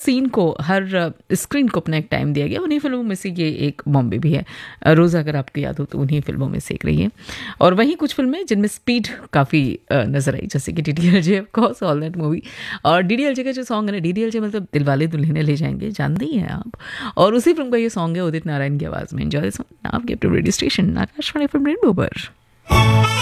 Scene को, हर screen को अपना एक टाइम दिया गया। उन्हीं फिल्मों में से ये एक बॉम्बे भी है, रोज़ा अगर आपको याद हो तो उन्हीं फिल्मों में से एक रही है। और वहीं कुछ फिल्में जिनमें स्पीड काफ़ी नज़र आई, जैसे कि DDLJ, of course, all that movie. और DDLJ का जो सॉन्ग है ना, DDLJ मतलब दिलवाले दुल्हनिया ले जाएंगे, जानते ही हैं आप। और उसी फिल्म का ये सॉन्ग है उदित नारायण की आवाज़ में। एंजॉय दिस वन, आपके अपने radio station Akashvani FM rainbow पर।